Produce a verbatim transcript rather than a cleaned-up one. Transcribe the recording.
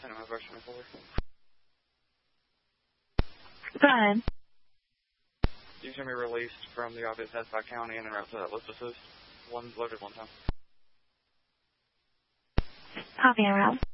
Cinema version of over. Go ahead. You can be released from the obvious heads by county and en route to that list assist. One loaded one time. Copy en route.